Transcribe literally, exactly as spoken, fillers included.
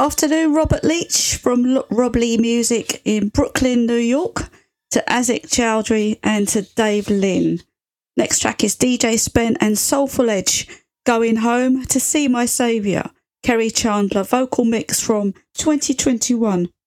Afternoon, Robert Leach from L- Rob Lee Music in Brooklyn, New York, to Azik Chowdhury and to Dave Lynn. Next track is D J Spen and Soulful Edge, Going Home to See My Saviour. Kerry Chandler vocal mix from twenty twenty-one.